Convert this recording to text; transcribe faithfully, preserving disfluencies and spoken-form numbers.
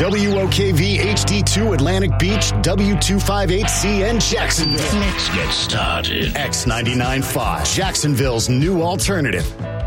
W O K V H D two Atlantic Beach, W two fifty-eight C N Jacksonville. Let's get started. X ninety-nine point five, Jacksonville's new alternative.